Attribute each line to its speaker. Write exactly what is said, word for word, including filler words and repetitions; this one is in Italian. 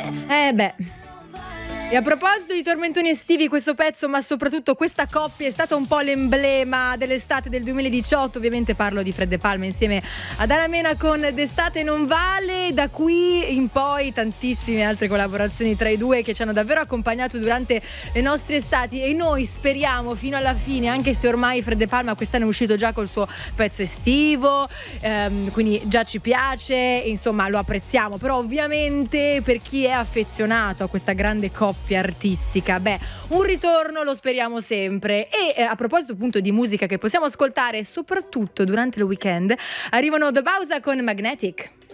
Speaker 1: Eh beh. E a proposito di tormentoni estivi, questo pezzo, ma soprattutto questa coppia, è stata un po' l'emblema dell'estate del duemiladiciotto. Ovviamente parlo di Fred De Palma insieme ad Ana Mena con D'estate non vale. Da qui in poi tantissime altre collaborazioni tra i due che ci hanno davvero accompagnato durante le nostre estati, e noi speriamo fino alla fine, anche se ormai Fred De Palma quest'anno è uscito già col suo pezzo estivo, ehm, quindi già ci piace, insomma lo apprezziamo, però ovviamente per chi è affezionato a questa grande coppia artistica, beh, un ritorno lo speriamo sempre. E eh, a proposito appunto di musica che possiamo ascoltare soprattutto durante il weekend, arrivano The Bausa con Magnetic.